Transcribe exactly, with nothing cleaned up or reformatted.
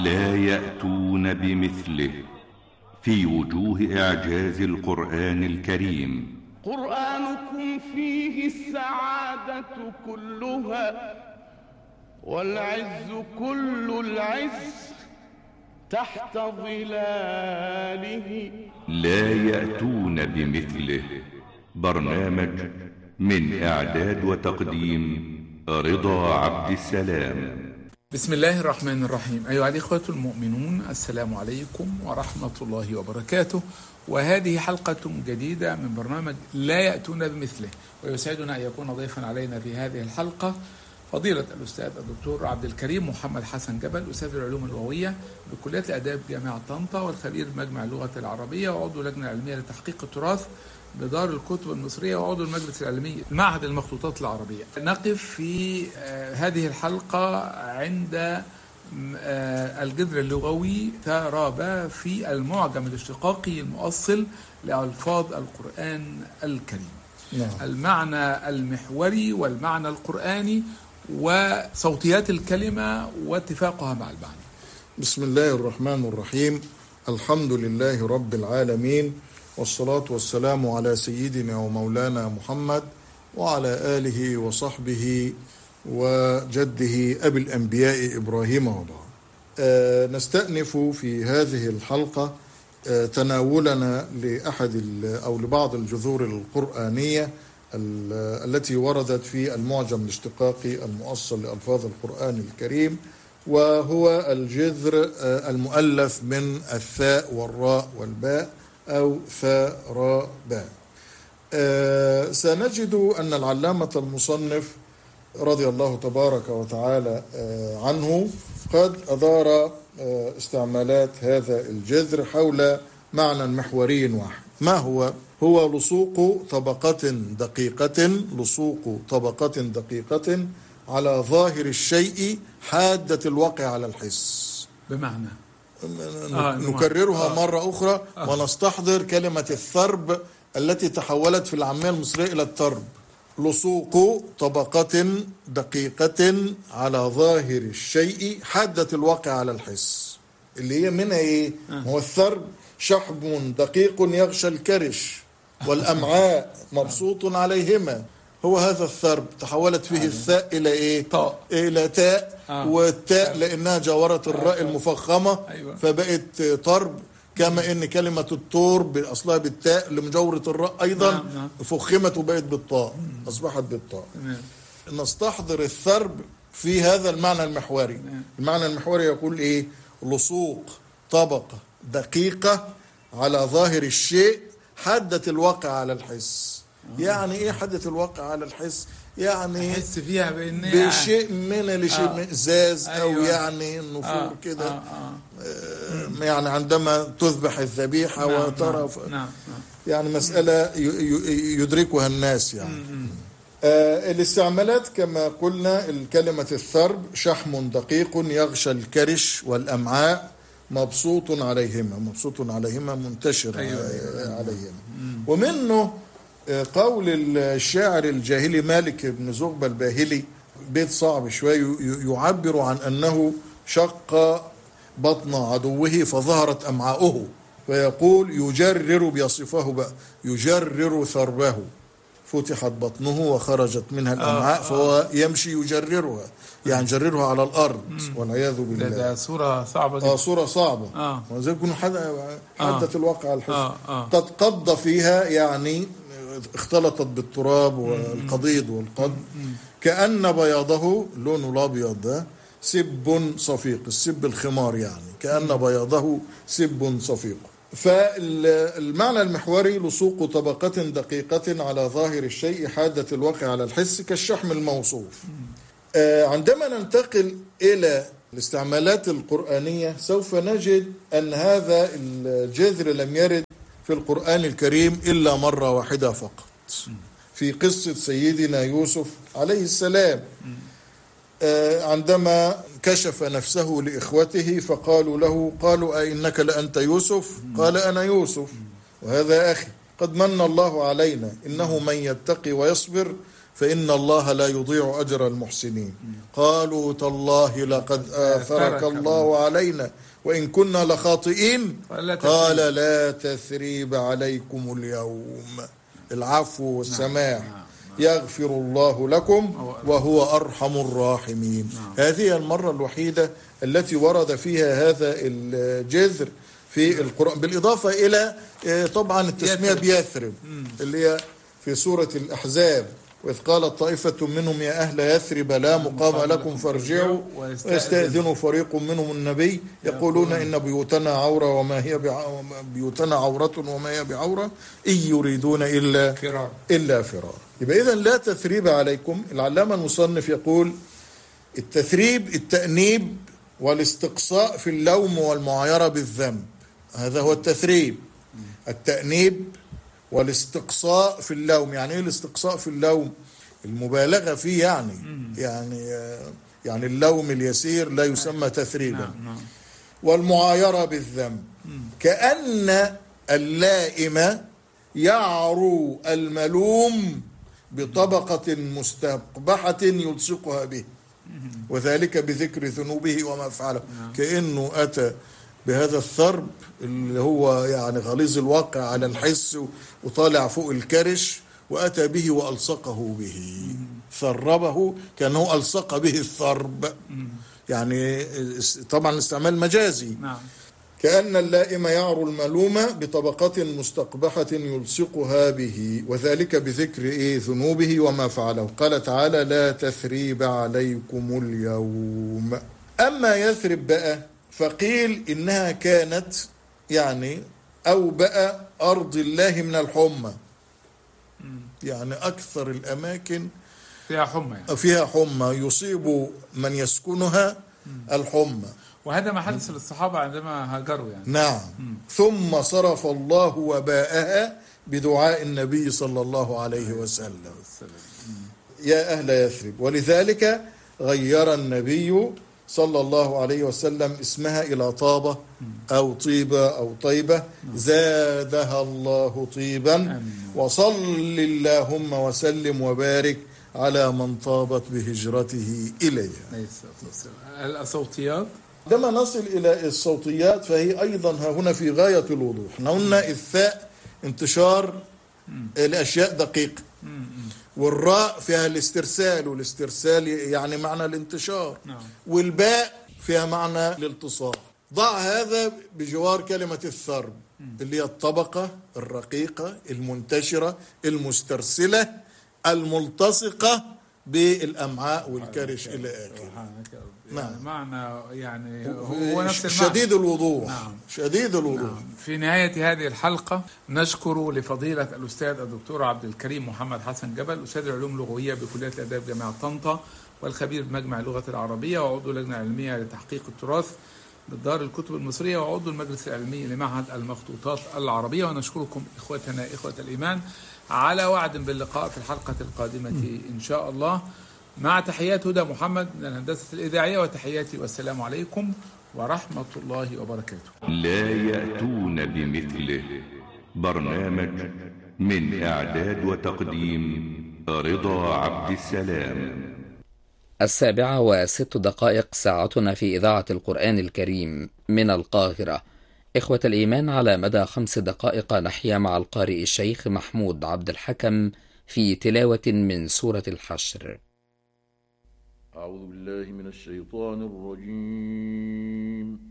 لا يأتون بمثله في وجوه إعجاز القرآن الكريم. قرآنكم فيه السعادة كلها والعز كل العز تحت ظلاله. لا يأتون بمثله. برنامج من إعداد وتقديم رضا عبد السلام. بسم الله الرحمن الرحيم. أيها الإخوة المؤمنون، السلام عليكم ورحمة الله وبركاته، وهذه حلقة جديدة من برنامج لا يأتون بمثله، ويسعدنا أن يكون ضيفا علينا في هذه الحلقة فضيلة الأستاذ الدكتور عبد الكريم محمد حسن جبل، أستاذ العلوم اللغوية بكلية الآداب جامعة طنطا، والخبير بمجمع اللغة العربية، وعضو اللجنة العلمية لتحقيق التراث بدار الكتب المصرية، وعضو المجلس العلمي معهد المخطوطات العربية. نقف في هذه الحلقة عند الجذر اللغوي ترابة في المعجم الاشتقاقي المؤصل لألفاظ القرآن الكريم. نعم. المعنى المحوري والمعنى القرآني وصوتيات الكلمة واتفاقها مع المعنى. بسم الله الرحمن الرحيم. الحمد لله رب العالمين، والصلاة والسلام على سيدنا ومولانا محمد وعلى آله وصحبه وجده أبي الأنبياء إبراهيم وبعد. آه نستأنف في هذه الحلقة آه تناولنا لأحد أو لبعض الجذور القرآنية التي وردت في المعجم الاشتقاقي المؤصل لألفاظ القرآن الكريم، وهو الجذر آه المؤلف من الثاء والراء والباء أو ثاء راء باء. آه سنجد أن العلامة المصنف رضي الله تبارك وتعالى آه عنه قد أدار آه استعمالات هذا الجذر حول معنى محوري واحد. ما هو؟ هو لصوق طبقة دقيقة لصوق طبقة دقيقة على ظاهر الشيء حادة الوقع على الحس. بمعنى آه نكررها آه مرة أخرى آه ونستحضر كلمة الثرب التي تحولت في العامية المصرية إلى الترب. لصوق طبقة دقيقة على ظاهر الشيء حادة الواقع على الحس، اللي هي منها إيه؟ آه. هو الثرب شحم دقيق يغشى الكرش والأمعاء مبسوط عليهما. هو هذا الثرب تحولت فيه الثاء إلى إيه؟ طاء. إلى تاء. آه. والتاء لأنها جاورت الراء المفخمة. أيوة. فبقت طرب، كما إن كلمة التور بأصلها بالتاء لمجاورة الراء أيضا. نعم. نعم. فخمت وبقت بالطاء. مم. أصبحت بالطاء. نعم. نستحضر الثرب في هذا المعنى المحوري. نعم. المعنى المحوري يقول إيه؟ لصوق طبقة دقيقة على ظاهر الشيء حادة الواقع على الحس. يعني ايه حدث الواقع على الحس؟ يعني احس فيها بان بشيء من لشيء آه. ازاز. أيوة. او يعني النفور آه. كده. آه. آه. يعني عندما تذبح الذبيحه. نعم. وترى نعم. ف... نعم. يعني مساله يدركها الناس يعني. آه الاستعمالات كما قلنا الكلمه الثرب شحم دقيق يغشى الكرش والامعاء مبسوط عليهما. مبسوط عليهما منتشر. أيوة. عليهما. مم. ومنه قول الشاعر الجاهلي مالك بن زغبة الباهلي، بيت صعب شوي، يعبر عن أنه شق بطن عدوه فظهرت أمعاؤه، فيقول يجرر بيصفه بقى يجرر ثربه، فتحت بطنه وخرجت منها الأمعاء. آه فهو يمشي يجررها، يعني يجررها على الأرض والعياذ بالله. ده صورة صعبة. آه صورة صعبة. آه وزي يكون حدث آه الواقع على الحس. آه آه تتقضى فيها، يعني اختلطت بالتراب والقضيض والقض، كأن بياضه لونه الأبيض ده سب صفيق، السب الخمار، يعني كأن بياضه سب صفيق. فالمعنى المحوري لصوق طبقة دقيقة على ظاهر الشيء حادة الواقع على الحس كالشحم الموصوف. آه عندما ننتقل إلى الاستعمالات القرآنية سوف نجد أن هذا الجذر لم يرد في القرآن الكريم إلا مرة واحدة فقط، في قصة سيدنا يوسف عليه السلام. عندما كشف نفسه لإخوته فقالوا له قالوا أئنك لأنت يوسف؟ قال أنا يوسف وهذا أخي، قد من الله علينا إنه من يتقي ويصبر فإن الله لا يضيع أجر المحسنين. قالوا تالله لقد آثرك الله علينا وإن كنا لخاطئين. قال لا تثريب عليكم اليوم، العفو والسماح، يغفر الله لكم وهو أرحم الراحمين. هذه المرة الوحيدة التي ورد فيها هذا الجذر في القرآن، بالإضافة إلى طبعا التسمية بيثرب اللي هي في سورة الأحزاب، وإذ قالت طائفة منهم يا أهل يثرب لا مقام لكم فارجعوا ويستأذن فريق منهم النبي يقولون إن بيوتنا عورة وما هي بيوتنا عورة وما هي بعورة إن يريدون إلا فرار إلا فرار. يبقى إذن لا تثريب عليكم. العلامة المصنف يقول التثريب التأنيب والاستقصاء في اللوم والمعايرة بالذنب، هذا هو التثريب. التأنيب والاستقصاء في اللوم، يعني ايه الاستقصاء في اللوم؟ المبالغة فيه، يعني يعني يعني اللوم اليسير لا يسمى تثريبا. والمعايرة بالذنب كأن اللائم يعرو الملوم بطبقة مستقبحة يلصقها به، وذلك بذكر ذنوبه وما فعله. كأنه أتى بهذا الثرب اللي هو يعني غليظ الواقع على الحس وطالع فوق الكرش، وأتى به وألصقه به، ثربه كأنه ألصق به الثرب، يعني طبعا الاستعمال مجازي. كأن اللائم يعرو الملوم بطبقة مستقبحة يلصقها به، وذلك بذكر إيه ذنوبه وما فعله. قال تعالى لا تثريب عليكم اليوم. أما يثرب بقى فقيل إنها كانت يعني أوبأ أرض الله من الحمى، يعني أكثر الأماكن فيها حمى، يعني. فيها حمى يصيب من يسكنها الحمى، وهذا ما حدث للصحابة عندما هاجروا يعني. نعم. مم. ثم صرف الله وباءها بدعاء النبي صلى الله عليه وسلم يا أهل يثرب، ولذلك غير النبي صلى الله عليه وسلم اسمها إلى طابة أو طيبة أو طيبة، زادها الله طيبا، وصل اللهم وسلم وبارك على من طابت بهجرته إليها. الصوتيات عندما نصل إلى الصوتيات فهي أيضا ها هنا في غاية الوضوح. احنا قلنا الثاء انتشار الأشياء دقيقة، والراء فيها الاسترسال، والاسترسال يعني معنى الانتشار، والباء فيها معنى الالتصاق. ضع هذا بجوار كلمة الثرب اللي هي الطبقة الرقيقة المنتشرة المسترسلة الملتصقة بالأمعاء والكرش إلى آخره. نعم. معنى يعني هو نفس المعنى. شديد الوضوح. نعم. شديد الوضوح. نعم. في نهاية هذه الحلقة نشكر لفضيلة الأستاذ الدكتور عبد الكريم محمد حسن جبل، أستاذ العلوم اللغوية بكلية الآداب جامعة طنطا، والخبير بمجمع اللغة العربية، وعضو لجنة علمية لتحقيق التراث بالدار الكتب المصرية، وعضو المجلس العلمي لمعهد المخطوطات العربية. ونشكركم إخوتنا إخوة الإيمان على وعد باللقاء في الحلقة القادمة إن شاء الله، مع تحيات هدى محمد من الهندسة الإذاعية، وتحياتي والسلام عليكم ورحمة الله وبركاته. لا يأتون بمثله. برنامج من إعداد وتقديم رضا عبد السلام. السابعة وست دقائق ساعتنا في إذاعة القرآن الكريم من القاهرة. إخوة الإيمان، على مدى خمس دقائق نحيا مع القارئ الشيخ محمود عبد الحكم في تلاوة من سورة الحشر. أعوذ بالله من الشيطان الرجيم.